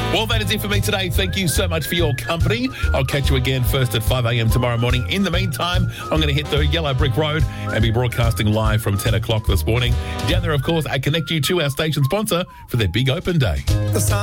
Well, that is it for me today. Thank you so much for your company. I'll catch you again first at 5 a.m. tomorrow morning. In the meantime, I'm going to hit the Yellow Brick Road and be broadcasting live from 10 o'clock this morning. Down there, of course, I connect you to our station sponsor for their big open day.